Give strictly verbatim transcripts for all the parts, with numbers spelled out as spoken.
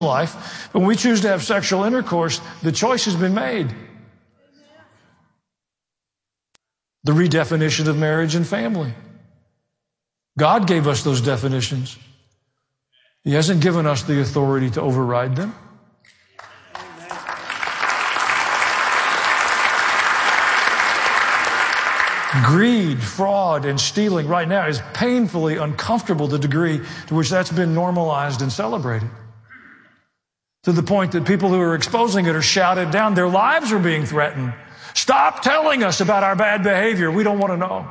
life. But when we choose to have sexual intercourse, the choice has been made. The redefinition of marriage and family. God gave us those definitions. He hasn't given us the authority to override them. Greed, fraud, and stealing right now is painfully uncomfortable, the degree to which that's been normalized and celebrated. To the point that people who are exposing it are shouted down. Their lives are being threatened. Stop telling us about our bad behavior. We don't want to know.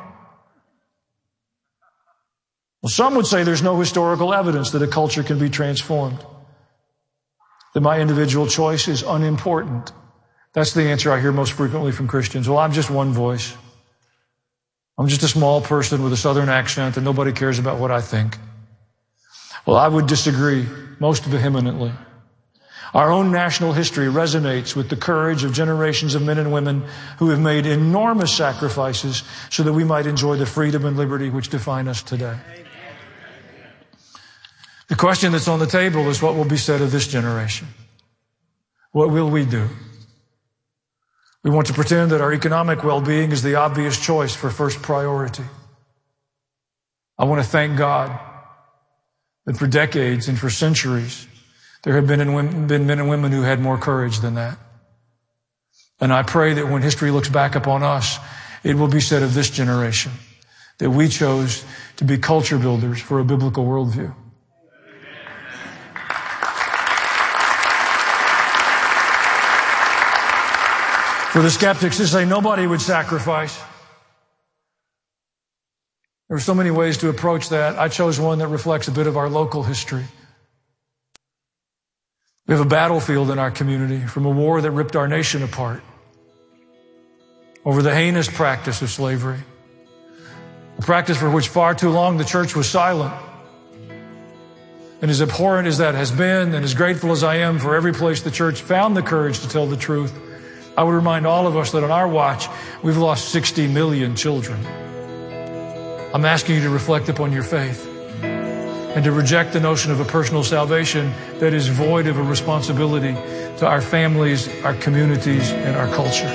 Well, some would say there's no historical evidence that a culture can be transformed, that my individual choice is unimportant. That's the answer I hear most frequently from Christians. Well, I'm just one voice. I'm just a small person with a southern accent and nobody cares about what I think. Well, I would disagree most vehemently. Our own national history resonates with the courage of generations of men and women who have made enormous sacrifices so that we might enjoy the freedom and liberty which define us today. The question that's on the table is what will be said of this generation? What will we do? We want to pretend that our economic well-being is the obvious choice for first priority. I want to thank God that for decades and for centuries, there have been, and been men and women who had more courage than that. And I pray that when history looks back upon us, it will be said of this generation that we chose to be culture builders for a biblical worldview. For the skeptics to say nobody would sacrifice. There are so many ways to approach that. I chose one that reflects a bit of our local history. We have a battlefield in our community from a war that ripped our nation apart over the heinous practice of slavery, a practice for which far too long the church was silent. And as abhorrent as that has been, and as grateful as I am for every place the church found the courage to tell the truth, I would remind all of us that on our watch, we've lost sixty million children. I'm asking you to reflect upon your faith and to reject the notion of a personal salvation that is void of a responsibility to our families, our communities, and our culture.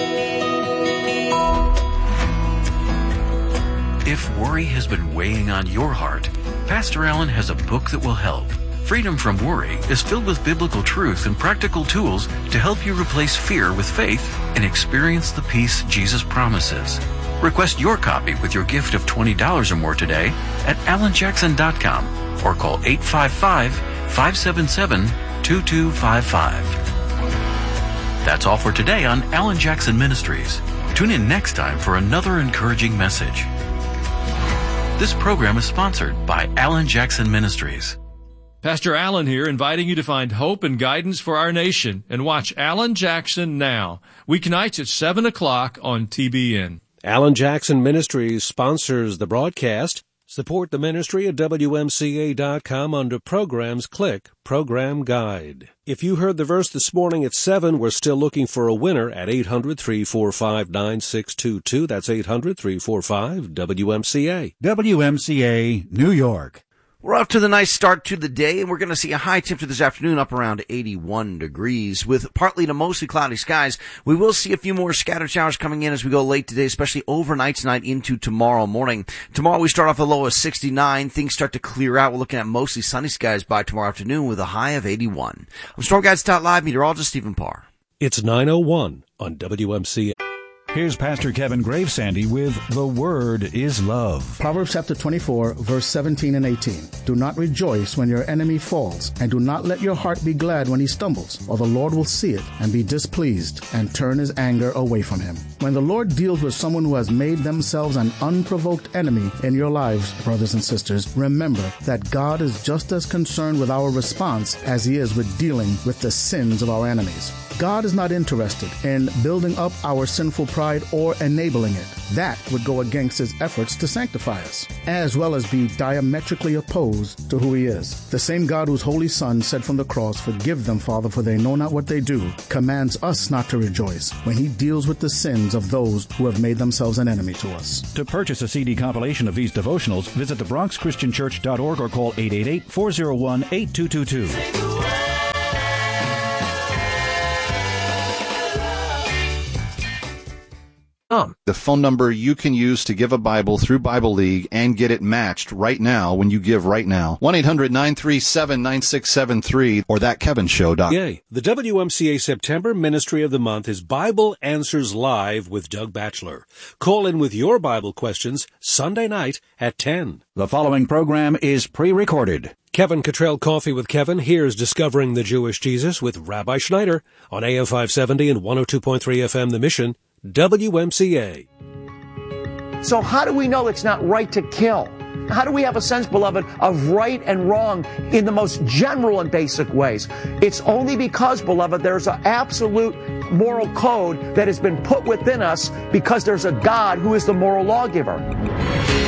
If worry has been weighing on your heart, Pastor Allen has a book that will help. Freedom from Worry is filled with biblical truth and practical tools to help you replace fear with faith and experience the peace Jesus promises. Request your copy with your gift of twenty dollars or more today at alan jackson dot com or call eight five five, five seven seven, two two five five. That's all for today on Alan Jackson Ministries. Tune in next time for another encouraging message. This program is sponsored by Alan Jackson Ministries. Pastor Allen here, inviting you to find hope and guidance for our nation and watch Alan Jackson Now, weeknights at seven o'clock on T B N. Alan Jackson Ministries sponsors the broadcast. Support the ministry at W M C A dot com under Programs. Click Program Guide. If you heard the verse this morning at seven, we're still looking for a winner at eight hundred, three four five, nine six two two. That's eight hundred, three four five, W M C A. W M C A, New York. We're off to the nice start to the day, and we're going to see a high temperature this afternoon up around eighty-one degrees with partly to mostly cloudy skies. We will see a few more scattered showers coming in as we go late today, especially overnight tonight into tomorrow morning. Tomorrow we start off a low of sixty-nine. Things start to clear out. We're looking at mostly sunny skies by tomorrow afternoon with a high of eighty-one. I'm Storm Guides Live meteorologist Stephen Parr. It's nine oh one on W M C A. Here's Pastor Kevin Gravesandy with The Word is Love. Proverbs chapter twenty-four, verse seventeen and eighteen. Do not rejoice when your enemy falls, and do not let your heart be glad when he stumbles, or the Lord will see it and be displeased and turn his anger away from him. When the Lord deals with someone who has made themselves an unprovoked enemy in your lives, brothers and sisters, remember that God is just as concerned with our response as he is with dealing with the sins of our enemies. God is not interested in building up our sinful pride or enabling it. That would go against his efforts to sanctify us, as well as be diametrically opposed to who he is. The same God whose holy Son said from the cross, "Forgive them, Father, for they know not what they do," commands us not to rejoice when he deals with the sins of those who have made themselves an enemy to us. To purchase a C D compilation of these devotionals, visit the bronx christian church dot org or call eight eight eight, four oh one, eight two two two. the phone number you can use to give a Bible through Bible League and get it matched right now when you give right now. one eight hundred nine three seven nine six seven three or that kevin show dot com. Yay. The W M C A September Ministry of the Month is Bible Answers Live with Doug Batchelor. Call in with your Bible questions Sunday night at ten. The following program is pre-recorded. Kevin Cottrell Coffee with Kevin. Here's Discovering the Jewish Jesus with Rabbi Schneider on A M five seventy and one oh two point three F M The Mission, W M C A. So how do we know it's not right to kill? How do we have a sense, beloved, of right and wrong in the most general and basic ways? It's only because, beloved, there's an absolute moral code that has been put within us because there's a God who is the moral lawgiver.